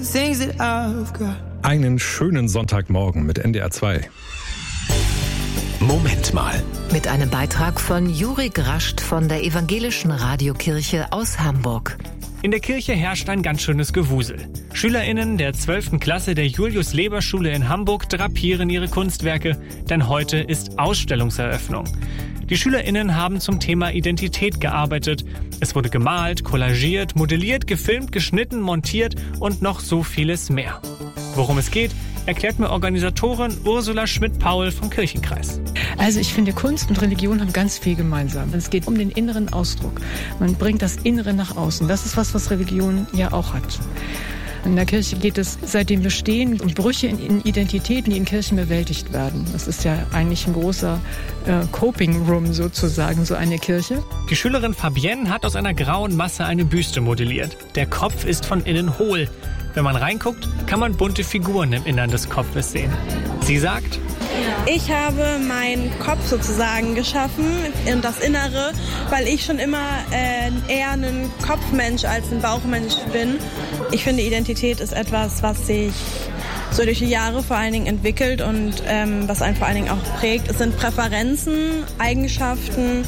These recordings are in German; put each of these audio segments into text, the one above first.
Einen schönen Sonntagmorgen mit NDR 2. Moment mal. Mit einem Beitrag von Juri Grascht von der Evangelischen Radiokirche aus Hamburg. In der Kirche herrscht ein ganz schönes Gewusel. SchülerInnen der 12. Klasse der Julius-Leber-Schule in Hamburg drapieren ihre Kunstwerke, denn heute ist Ausstellungseröffnung. Die SchülerInnen haben zum Thema Identität gearbeitet. Es wurde gemalt, kollagiert, modelliert, gefilmt, geschnitten, montiert und noch so vieles mehr. Worum es geht, erklärt mir Organisatorin Ursula Schmidt-Paul vom Kirchenkreis. Also ich finde, Kunst und Religion haben ganz viel gemeinsam. Es geht um den inneren Ausdruck. Man bringt das Innere nach außen. Das ist was Religion ja auch hat. In der Kirche geht es, seitdem wir stehen, um Brüche in Identitäten, die in Kirchen bewältigt werden. Das ist ja eigentlich ein großer Coping Room sozusagen, so eine Kirche. Die Schülerin Fabienne hat aus einer grauen Masse eine Büste modelliert. Der Kopf ist von innen hohl. Wenn man reinguckt, kann man bunte Figuren im Innern des Kopfes sehen. Sie sagt: Ich habe meinen Kopf sozusagen geschaffen und das Innere, weil ich schon immer eher ein Kopfmensch als ein Bauchmensch bin. Ich finde, Identität ist etwas, was sich so durch die Jahre vor allen Dingen entwickelt und was einen vor allen Dingen auch prägt. Es sind Präferenzen, Eigenschaften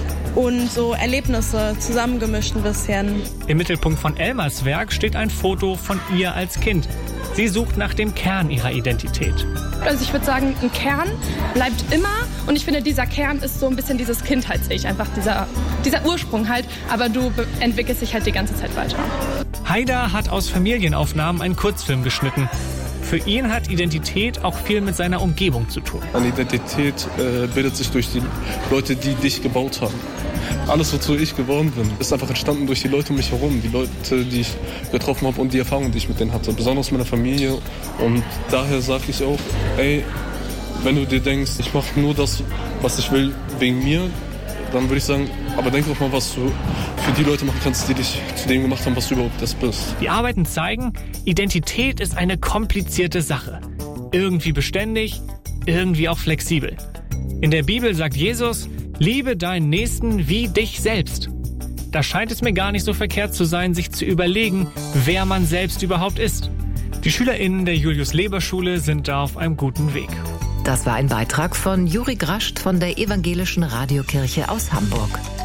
und so Erlebnisse zusammengemischt ein bisschen. Im Mittelpunkt von Elmas Werk steht ein Foto von ihr als Kind. Sie sucht nach dem Kern ihrer Identität. Also ich würde sagen, ein Kern bleibt immer. Und ich finde, dieser Kern ist so ein bisschen dieses Kindheits-Ich. Einfach dieser Ursprung halt. Aber du entwickelst dich halt die ganze Zeit weiter. Haida hat aus Familienaufnahmen einen Kurzfilm geschnitten. Für ihn hat Identität auch viel mit seiner Umgebung zu tun. Eine Identität bildet sich durch die Leute, die dich gebaut haben. Alles, wozu ich geworden bin, ist einfach entstanden durch die Leute um mich herum. Die Leute, die ich getroffen habe und die Erfahrungen, die ich mit denen hatte. Besonders meiner Familie. Und daher sage ich auch, ey, wenn du dir denkst, ich mache nur das, was ich will, wegen mir, dann würde ich sagen, aber denk auch mal, was du für die Leute machen kannst, die dich zu dem gemacht haben, was du überhaupt das bist. Die Arbeiten zeigen, Identität ist eine komplizierte Sache. Irgendwie beständig, irgendwie auch flexibel. In der Bibel sagt Jesus: Liebe deinen Nächsten wie dich selbst. Da scheint es mir gar nicht so verkehrt zu sein, sich zu überlegen, wer man selbst überhaupt ist. Die SchülerInnen der Julius-Leber-Schule sind da auf einem guten Weg. Das war ein Beitrag von Juri Grascht von der Evangelischen Radiokirche aus Hamburg.